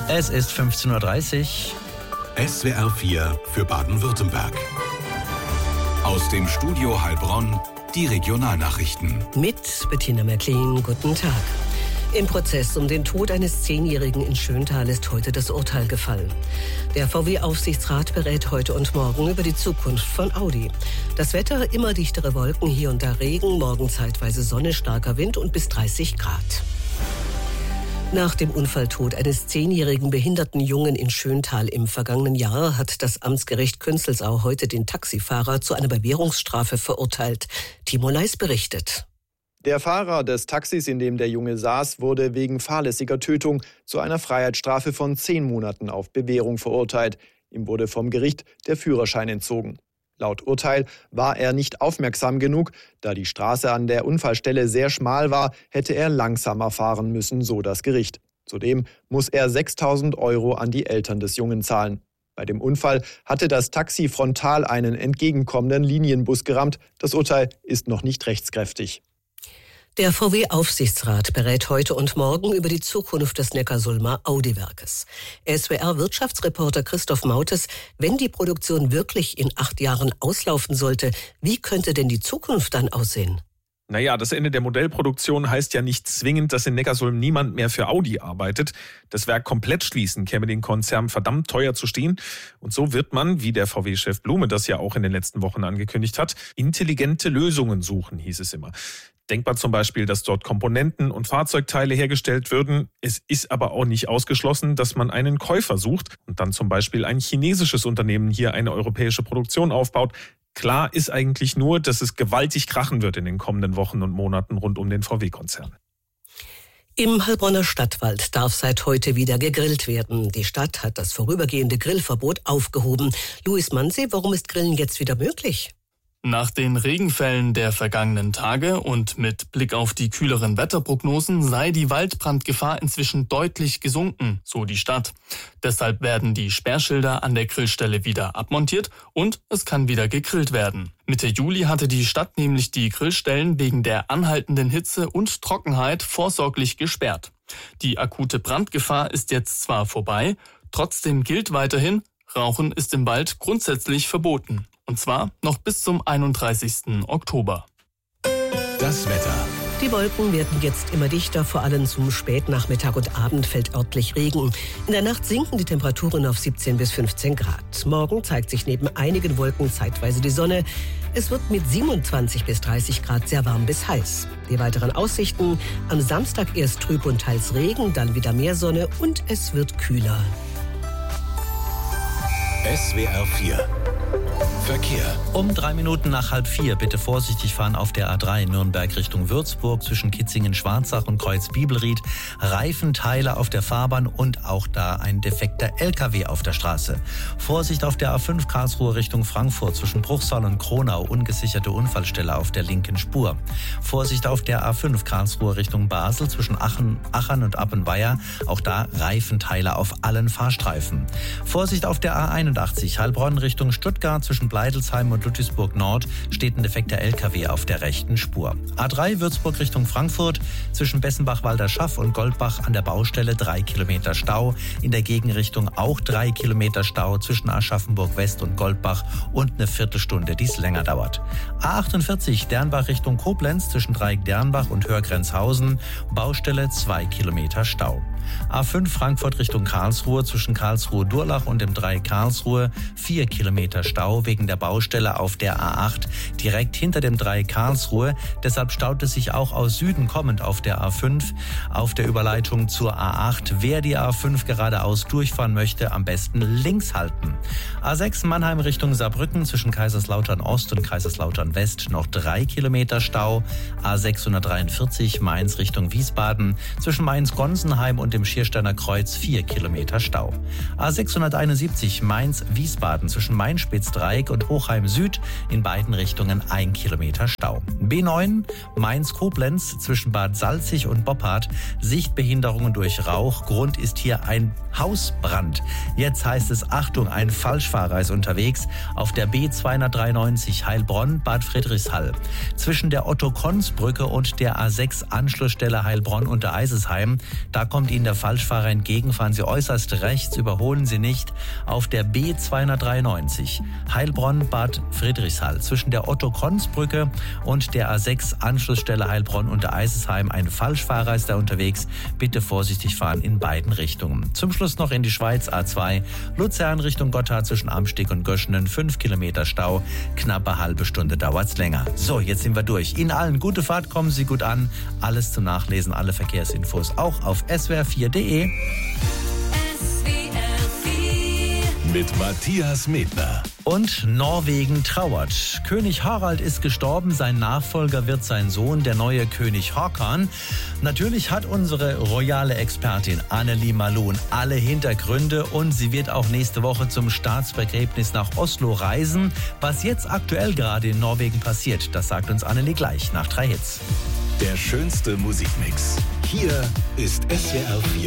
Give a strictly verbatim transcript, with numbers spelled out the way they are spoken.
Es ist fünfzehn Uhr dreißig. S W R vier für Baden-Württemberg. Aus dem Studio Heilbronn die Regionalnachrichten. Mit Bettina Märklin, guten Tag. Im Prozess um den Tod eines Zehnjährigen in Schöntal ist heute das Urteil gefallen. Der V W-Aufsichtsrat berät heute und morgen über die Zukunft von Audi. Das Wetter, immer dichtere Wolken, hier und da Regen, morgen zeitweise Sonne, starker Wind und bis dreißig Grad. Nach dem Unfalltod eines zehnjährigen behinderten Jungen in Schöntal im vergangenen Jahr hat das Amtsgericht Künzelsau heute den Taxifahrer zu einer Bewährungsstrafe verurteilt. Timo Leis berichtet. Der Fahrer des Taxis, in dem der Junge saß, wurde wegen fahrlässiger Tötung zu einer Freiheitsstrafe von zehn Monaten auf Bewährung verurteilt. Ihm wurde vom Gericht der Führerschein entzogen. Laut Urteil war er nicht aufmerksam genug. Da die Straße an der Unfallstelle sehr schmal war, hätte er langsamer fahren müssen, so das Gericht. Zudem muss er sechstausend Euro an die Eltern des Jungen zahlen. Bei dem Unfall hatte das Taxi frontal einen entgegenkommenden Linienbus gerammt. Das Urteil ist noch nicht rechtskräftig. Der V W-Aufsichtsrat berät heute und morgen über die Zukunft des Neckarsulmer Audi-Werkes. S W R-Wirtschaftsreporter Christoph Mautes, wenn die Produktion wirklich in acht Jahren auslaufen sollte, wie könnte denn die Zukunft dann aussehen? Naja, das Ende der Modellproduktion heißt ja nicht zwingend, dass in Neckarsulm niemand mehr für Audi arbeitet. Das Werk komplett schließen käme den Konzern verdammt teuer zu stehen. Und so wird man, wie der V W-Chef Blume das ja auch in den letzten Wochen angekündigt hat, intelligente Lösungen suchen, hieß es immer. Denkbar zum Beispiel, dass dort Komponenten und Fahrzeugteile hergestellt würden. Es ist aber auch nicht ausgeschlossen, dass man einen Käufer sucht und dann zum Beispiel ein chinesisches Unternehmen hier eine europäische Produktion aufbaut. Klar ist eigentlich nur, dass es gewaltig krachen wird in den kommenden Wochen und Monaten rund um den V W-Konzern. Im Heilbronner Stadtwald darf seit heute wieder gegrillt werden. Die Stadt hat das vorübergehende Grillverbot aufgehoben. Luis Manzi, warum ist Grillen jetzt wieder möglich? Nach den Regenfällen der vergangenen Tage und mit Blick auf die kühleren Wetterprognosen sei die Waldbrandgefahr inzwischen deutlich gesunken, so die Stadt. Deshalb werden die Sperrschilder an der Grillstelle wieder abmontiert und es kann wieder gegrillt werden. Mitte Juli hatte die Stadt nämlich die Grillstellen wegen der anhaltenden Hitze und Trockenheit vorsorglich gesperrt. Die akute Brandgefahr ist jetzt zwar vorbei, trotzdem gilt weiterhin, Rauchen ist im Wald grundsätzlich verboten. Und zwar noch bis zum einunddreißigsten Oktober. Das Wetter. Die Wolken werden jetzt immer dichter, vor allem zum Spätnachmittag und Abend fällt örtlich Regen. In der Nacht sinken die Temperaturen auf siebzehn bis fünfzehn Grad. Morgen zeigt sich neben einigen Wolken zeitweise die Sonne. Es wird mit siebenundzwanzig bis dreißig Grad sehr warm bis heiß. Die weiteren Aussichten: am Samstag erst trüb und teils Regen, dann wieder mehr Sonne und es wird kühler. S W R vier Verkehr. Um drei Minuten nach halb vier bitte vorsichtig fahren auf der A drei Nürnberg Richtung Würzburg zwischen Kitzingen-Schwarzach und Kreuz-Bibelried. Reifenteile auf der Fahrbahn und auch da ein defekter L K W auf der Straße. Vorsicht auf der A fünf Karlsruhe Richtung Frankfurt zwischen Bruchsal und Kronau. Ungesicherte Unfallstelle auf der linken Spur. Vorsicht auf der A fünf Karlsruhe Richtung Basel zwischen Aachen, Achern und Appenweier. Auch da Reifenteile auf allen Fahrstreifen. Vorsicht auf der A einundachtzig Heilbronn Richtung Stuttgart zwischen Bleidelsheim und Ludwigsburg Nord steht ein defekter L K W auf der rechten Spur. A drei Würzburg Richtung Frankfurt zwischen Bessenbach-Walderschaff und Goldbach an der Baustelle drei Kilometer Stau. In der Gegenrichtung auch drei Kilometer Stau zwischen Aschaffenburg West und Goldbach und eine Viertelstunde, die es länger dauert. A achtundvierzig Dernbach Richtung Koblenz zwischen Dreieck-Dernbach und Hörgrenzhausen. Baustelle zwei Kilometer Stau. A fünf Frankfurt Richtung Karlsruhe zwischen Karlsruhe-Durlach und dem Dreieck Karlsruhe vier Kilometer Stau wegen der Baustelle auf der A acht direkt hinter dem Dreieck Karlsruhe. Deshalb staut es sich auch aus Süden kommend auf der A fünf auf der Überleitung zur A acht. Wer die A fünf geradeaus durchfahren möchte, am besten links halten. A sechs Mannheim Richtung Saarbrücken zwischen Kaiserslautern Ost und Kaiserslautern West noch drei Kilometer Stau. A sechshundertdreiundvierzig Mainz Richtung Wiesbaden zwischen Mainz-Gonsenheim und dem Schiersteiner Kreuz vier Kilometer Stau. A sechshunderteinundsiebzig Mainz-Wiesbaden zwischen Main-Spitz-Dreieck und Hochheim Süd in beiden Richtungen ein Kilometer Stau. B neun Mainz-Koblenz zwischen Bad Salzig und Boppard Sichtbehinderungen durch Rauch. Grund ist hier ein Hausbrand. Jetzt heißt es Achtung, ein Falschfahrer ist unterwegs auf der B zweihundertdreiundneunzig Heilbronn-Bad Friedrichshall. Zwischen der Otto-Kons-Brücke und der A sechs Anschlussstelle Heilbronn unter Eisesheim. Da kommt Ihnen der Falschfahrer entgegen, fahren Sie äußerst rechts, überholen Sie nicht auf der B zweihundertdreiundneunzig Heilbronn-Bad Friedrichshall zwischen der Otto-Kons-Brücke und der A sechs Anschlussstelle Heilbronn unter Eisesheim. Ein Falschfahrer ist da unterwegs. Bitte vorsichtig fahren in beiden Richtungen. Zum Schluss noch in die Schweiz, A zwei Luzern Richtung Gotthard zwischen Amsteg und Göschenen. fünf Kilometer Stau, knappe halbe Stunde dauert's länger. So, jetzt sind wir durch. Ihnen allen gute Fahrt, kommen Sie gut an. Alles zum Nachlesen, alle Verkehrsinfos auch auf s w r vier punkt d e. Mit Matthias Medner. Und Norwegen trauert. König Harald ist gestorben, sein Nachfolger wird sein Sohn, der neue König Håkan. Natürlich hat unsere royale Expertin Annelie Malon alle Hintergründe und sie wird auch nächste Woche zum Staatsbegräbnis nach Oslo reisen. Was jetzt aktuell gerade in Norwegen passiert, das sagt uns Annelie gleich nach drei Hits. Der schönste Musikmix. Hier ist S W R vier.